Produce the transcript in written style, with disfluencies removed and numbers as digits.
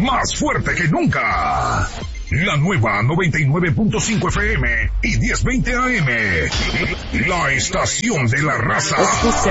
más fuerte que nunca. La nueva 99.5 FM y 1020 AM. La estación de la raza.